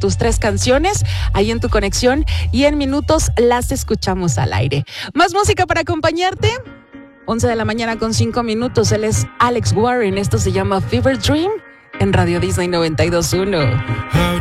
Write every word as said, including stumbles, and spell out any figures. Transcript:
tus tres canciones ahí en tu conexión y en minutos las escuchamos al aire. Más música para acompañarte. once de la mañana con cinco minutos. Él es Alex Warren. Esto se llama Fever Dream en Radio Disney noventa y dos punto uno.